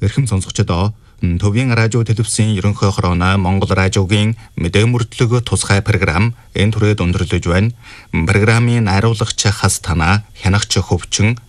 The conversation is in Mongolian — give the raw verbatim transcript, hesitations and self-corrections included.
Эрхэм сонсогчдоо Төвийн радио телевизийн ерөнхий хорооно Монгол радиогийн мэдээ мөрдлөг тусгай програм энэ түрээд өндөрлөж байна. Программын найруулагч Хас Тана, хянагч Хөвчин,